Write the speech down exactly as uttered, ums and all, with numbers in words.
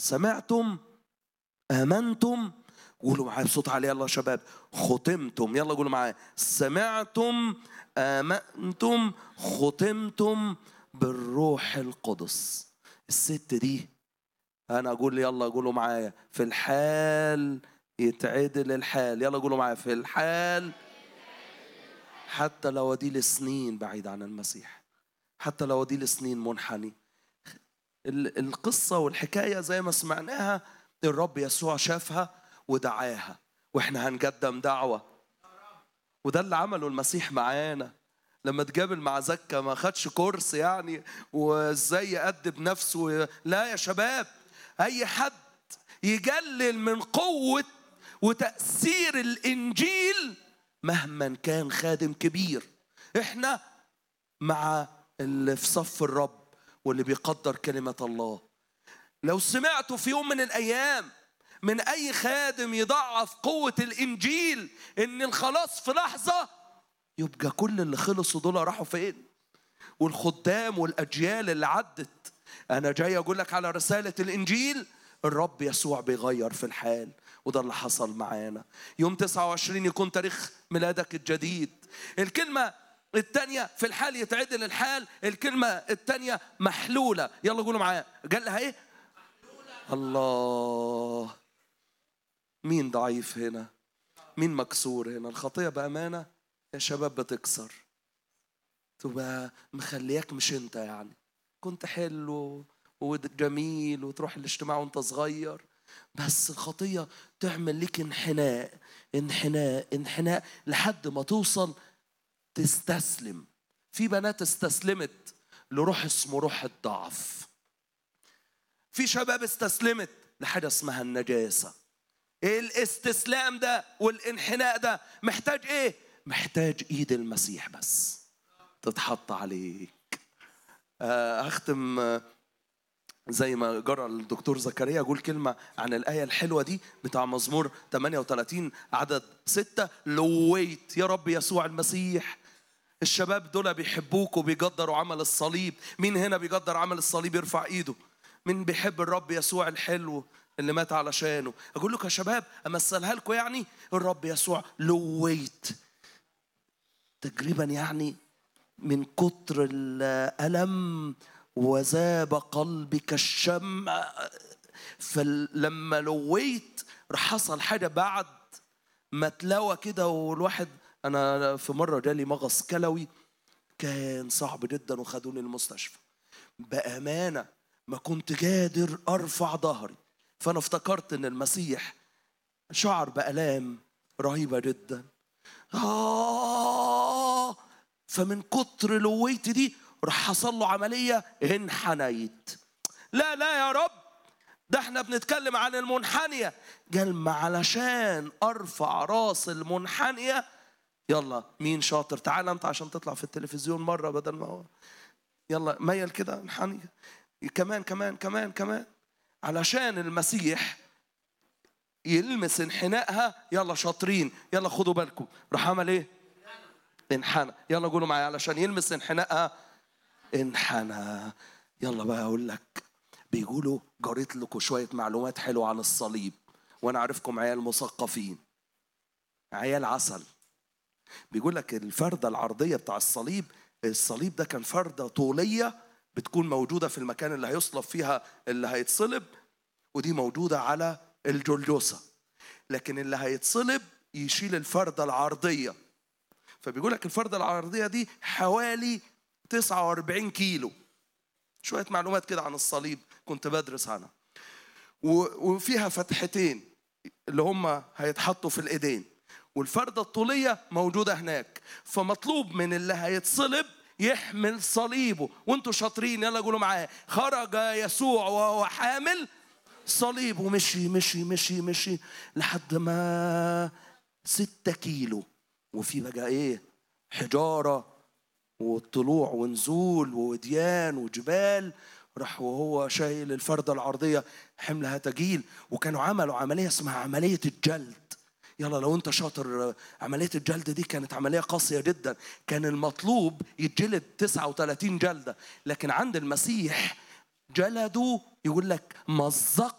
سمعتم آمنتم. قولوا معايا بصوت عالي يلا يا شباب. ختمتم. يلا قولوا معايا. سمعتم آمنتم ختمتم بالروح القدس. الست دي أنا أقول يلا قولوا معايا في الحال يتعدل الحال. يلا قولوا معايا في الحال. حتى لو دي لسنين بعيد عن المسيح، حتى لو دي لسنين منحني. القصة والحكاية زي ما سمعناها الرب يسوع شافها ودعاها، واحنا هنقدم دعوة. وده اللي عمله المسيح معانا لما تقابل مع زكا. ما خدش كورس يعني وازاي يأدب نفسه، لا يا شباب. اي حد يقلل من قوة وتأثير الإنجيل مهما كان خادم كبير. احنا مع اللي في صف الرب واللي بيقدر كلمة الله. لو سمعتوا في يوم من الأيام من أي خادم يضعف قوة الإنجيل إن الخلاص في لحظة، يبقى كل اللي خلصوا دول راحوا فين؟ والخدام والأجيال اللي عدت. أنا جاي أقول لك على رسالة الإنجيل. الرب يسوع بيغير في الحال، وده اللي حصل معانا. يوم تسعة وعشرين يكون تاريخ ميلادك الجديد. الكلمة الثانية في الحال يتعدل الحال. الكلمة الثانية محلولة. يلا قولوا معايا. قال لها ايه؟ الله. مين ضعيف هنا؟ مين مكسور هنا؟ الخطية بأمانة يا شباب بتكسر، تبقى مخلياك مش انت. يعني كنت حلو وجميل وتروح الاجتماع وانت صغير، بس الخطية تعمل لك انحناء انحناء انحناء لحد ما توصل تستسلم. في بنات استسلمت لروح اسمه روح الضعف. في شباب استسلمت لحاجة اسمها النجاسة. الاستسلام ده والانحناء ده محتاج ايه؟ محتاج ايد المسيح بس تتحط عليك. هختم زي ما جرى الدكتور زكريا. أقول كلمة عن الآية الحلوة دي بتاع مزمور ثمانية وثلاثين عدد ستة. لويت يا رب يسوع المسيح. الشباب دول بيحبوك وبيقدروا عمل الصليب. مين هنا بيقدر عمل الصليب يرفع ايده؟ مين بيحب الرب يسوع الحلو اللي مات علشانه؟ أقول لك يا شباب أمثلها لكم. يعني الرب يسوع لويت تقريبا يعني من كتر الألم وذاب قلبك الشمع. فلما لويت رح حصل حاجة بعد ما تلوى كده. والواحد أنا في مرة جالي مغص كلوي كان صعب جدا وخدوني المستشفى. بأمانة ما كنت قادر أرفع ظهري. فأنا افتكرت إن المسيح شعر بألام رهيبة جدا. آه فمن كتر لويت دي رح حصل له عملية انحنيت. لا لا يا رب، ده احنا بنتكلم عن المنحنية. قال ما علشان أرفع راس المنحنية. يلا مين شاطر؟ تعال انت عشان تطلع في التلفزيون مرة بدل ما هو. يلا ميل كده انحنية كمان كمان كمان كمان علشان المسيح يلمس انحنائها. يلا شاطرين، يلا خدوا بالكم. راح عمل ايه؟ انحنى. يلا قولوا معايا. علشان يلمس انحنائها انحنى. يلا بقى اقول لك. بيقولوا قريت لكم شويه معلومات حلوه عن الصليب، وانا عارفكم عيال مثقفين عيال عسل. بيقول لك الفرده العرضيه بتاع الصليب. الصليب ده كان فرده طوليه بتكون موجوده في المكان اللي هيصلب فيها اللي هيتصلب، ودي موجوده على الجلجثه. لكن اللي هيتصلب يشيل الفرده العرضيه. فبيقول لك الفرده العرضيه دي حوالي تسعة وأربعين كيلو. شويه معلومات كده عن الصليب كنت بدرس عنها. وفيها فتحتين اللي هم هيتحطوا في الايدين، والفرده الطوليه موجوده هناك. فمطلوب من اللي هيتصلب يحمل صليبه. وانتوا شاطرين يلا قولوا معايا. خرج يسوع وهو حامل صليب ومشي مشي مشي مشي لحد ما ستة كيلو. وفي بقى ايه؟ حجارة وطلوع ونزول ووديان وجبال. راح وهو شايل الفردة العرضية حملها تجيل. وكانوا عملوا عملية اسمها عملية الجلد. يلا لو انت شاطر، عملية الجلد دي كانت عملية قاسية جدا. كان المطلوب يتجلد تسعة وثلاثين جلدة، لكن عند المسيح جلدوا يقول لك مزقوا